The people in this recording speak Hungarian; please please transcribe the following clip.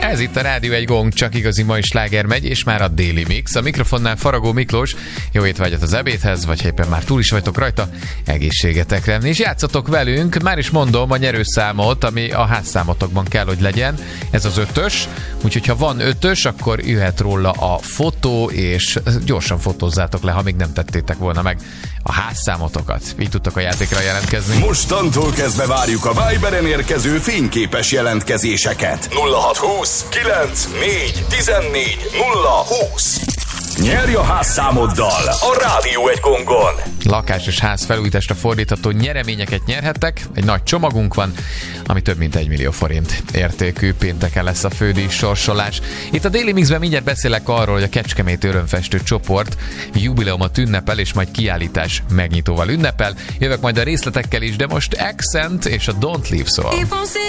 Ez itt a Rádió Egy Gong, csak igazi mai sláger megy, és már a Déli Mix. A mikrofonnál Faragó Miklós, jó étvágyat az ebédhez, vagy ha éppen már túl is vagytok rajta, egészségetekre. És játszatok velünk, már is mondom a nyerőszámot, ami a házszámotokban kell, hogy legyen. Ez az 5-ös, úgyhogy ha van 5-ös, akkor jöhet róla a fotó, és gyorsan fotózzátok le, ha még nem tettétek volna meg a házszámotokat. Így tudtok a játékra jelentkezni. Mostantól kezdve várjuk a Viberen érkező fényképes jelentkezéseket. 0620 94 14 020. Nyerj a házszámoddal a Rádió Egy Gongon. Lakás és ház felújításra fordítható nyereményeket nyerhettek. Egy nagy csomagunk van, ami több mint 1 millió forint értékű. Pénteken lesz a fődíj sorsolás. Itt a Daily Mixben mindjárt beszélek arról, hogy a Kecskeméti Örömfestő csoport jubileumot ünnepel, és majd kiállítás megnyitóval ünnepel. Jövök majd a részletekkel is, de most Accent és a Don't Leave szól.